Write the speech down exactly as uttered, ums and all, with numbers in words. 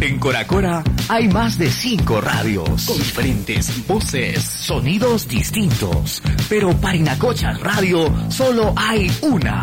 En Cora Cora hay más de cinco radios con diferentes voces, sonidos distintos. Pero Parinacochas Radio solo hay una.